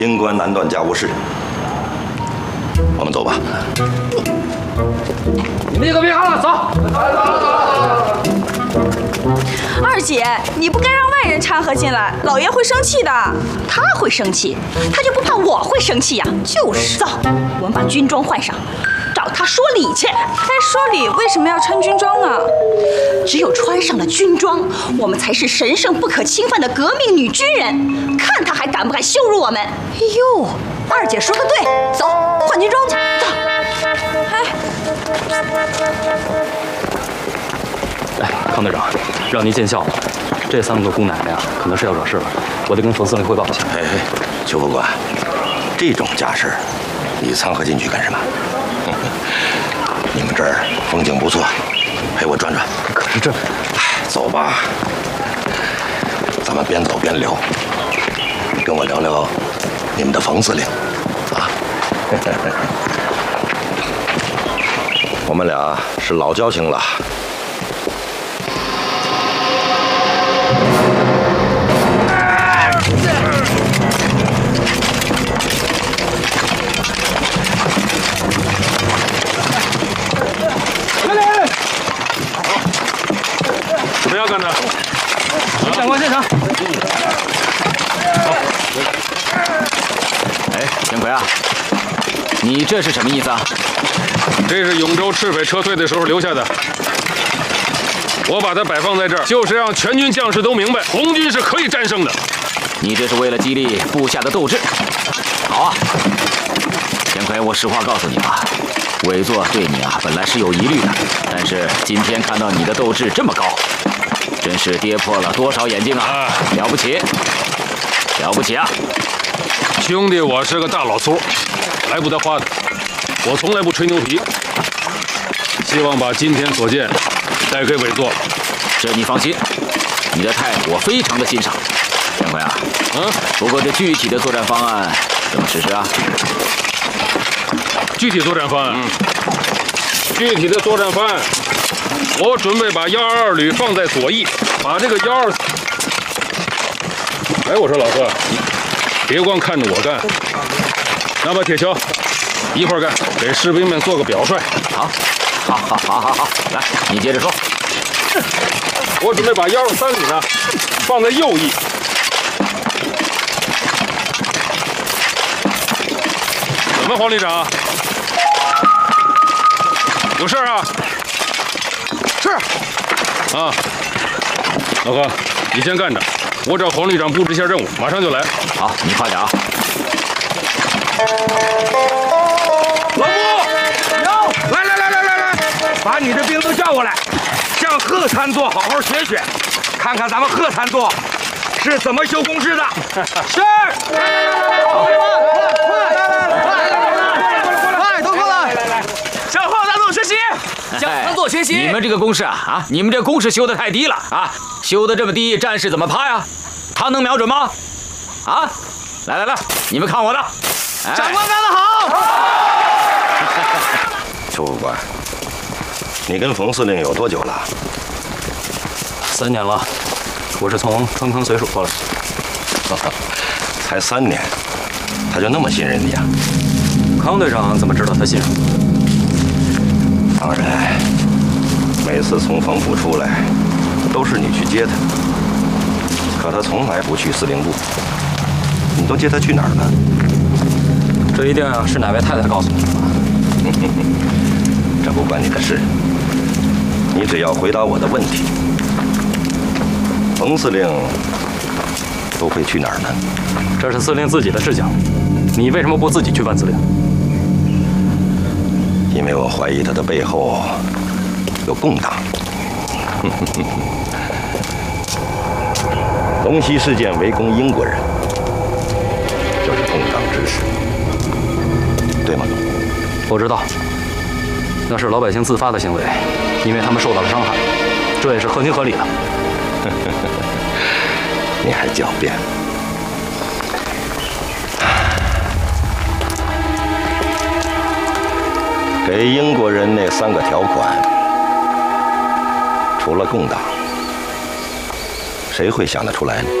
阴官难断家务事。我们走吧。 你们可别看了，走。 二姐，你不该让外人掺和进来，老爷会生气的。 他会生气，他就不怕我会生气呀？就是。走，我们把军装换上，找他说理去。 说理为什么要穿军装呢？ 只有穿上了军装，我们才是神圣不可侵犯的革命女军人。看他还敢不敢羞辱我们？哎呦，二姐说的对，走，换军装去。走。 哎，康队长，让您见笑了。这3个姑奶奶呀，可能是要惹事了，我得跟冯司令汇报一下。 哎，邱副官，这种家事，你掺和进去干什么？你们这儿风景不错，陪我转转。 可是这…… 哎，走吧，咱们边走边聊。跟我聊聊你们的冯司令，啊。我们俩是老交情了。 怎么样，干的？ 长官现场。 哎，田奎啊，你这是什么意思啊？ 这是永州赤匪撤退的时候留下的，我把它摆放在这儿，就是让全军将士都明白，红军是可以战胜的。 你这是为了激励部下的斗志。好啊，田奎，我实话告诉你吧，委座对你啊本来是有疑虑的，但是今天看到你的斗志这么高，真是跌破了多少眼镜啊！了不起，了不起啊！ 兄弟，我是个大老粗，来不得花的，我从来不吹牛皮。希望把今天所见带给委座。 这你放心，你的态度我非常的欣赏。田奎啊，不过这具体的作战方案怎么实施啊？ 具体作战方案，具体的作战方案，我准备把122旅放在左翼，把这个124……哎，我说老哥，别光看着我干，拿把铁锹，一块干，给士兵们做个表率。 好，来，你接着说。 我准备把123旅呢放在右翼。怎么，黄旅长？有事啊？ 是。 啊，老哥，你先干着，我找黄旅长布置一下任务，马上就来。 好，你快点啊。 老穆，有，来，把你的兵都叫过来，向贺参座好好学学，看看咱们贺参座是怎么修工事的。是。快，都过来！向贺参座学习，向参座学习。 你们这个工事啊，你们这工事修得太低了啊，修得这么低，战士怎么趴呀？他能瞄准吗？啊，来，你们看我的。 长官干得好！ 邱副官，你跟冯司令有多久了 3年了，我是从川康绥署过来。 才3年，他就那么信任你啊？ 康队长怎么知道他信任我？ 当然，每次从冯府出来，都是你去接他，可他从来不去司令部。你都接他去哪儿了？ 这一定是哪位太太告诉你的吧？ 这不关你的事，你只要回答我的问题。冯司令都会去哪儿呢？ 这是司令自己的事情，你为什么不自己去问司令？ 因为我怀疑他的背后有共党。龙溪事件围攻英国人，就是共党指使，对吗？ 我知道，那是老百姓自发的行为，因为他们受到了伤害，这也是合情合理的。 你还狡辩？给英国人那3个条款，除了共党，谁会想得出来呢？